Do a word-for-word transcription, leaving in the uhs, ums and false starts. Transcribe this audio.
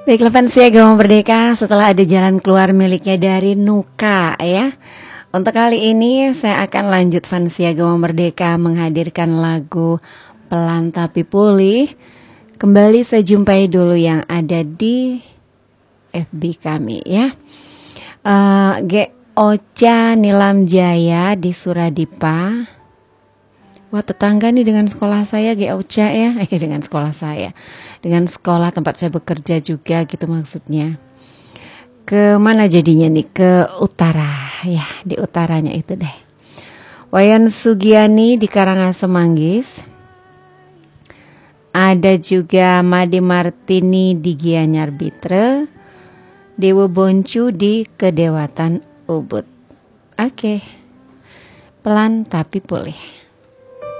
Baiklah Fansia Gawang Merdeka, setelah ada jalan keluar miliknya dari Nuka ya. Untuk kali ini saya akan lanjut Fansia Gawang Merdeka menghadirkan lagu Pelan Tapi Pulih. Kembali saya jumpai dulu yang ada di F B kami ya. uh, G Ocha Nilam Jaya di Suradipa. Wah, tetangga nih dengan sekolah saya, G Ocha ya. Eh dengan sekolah saya, dengan sekolah tempat saya bekerja juga gitu maksudnya. Ke mana jadinya nih? Ke utara ya, di utaranya itu deh. Wayan Sugiani di Karangasem Manggis. Ada juga Made Martini di Gianyar Bitre. Dewa Boncu di Kedewatan Ubud. Oke, pelan tapi pulih.